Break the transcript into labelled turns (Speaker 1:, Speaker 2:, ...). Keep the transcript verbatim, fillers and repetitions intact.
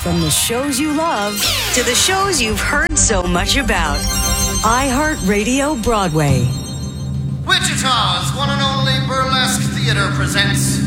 Speaker 1: From the shows you love to the shows you've heard so much about. iHeartRadio Broadway.
Speaker 2: Wichita's one and only Burlesque Theater presents